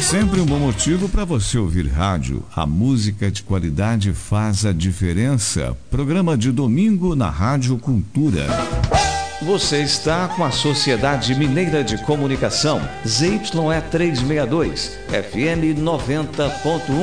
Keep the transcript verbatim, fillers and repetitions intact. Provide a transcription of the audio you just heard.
Sempre um bom motivo para você ouvir rádio. A música de qualidade faz a diferença. Programa de domingo na Rádio Cultura. Você está com a Sociedade Mineira de Comunicação, Z Y E trezentos e sessenta e dois, F M noventa ponto um.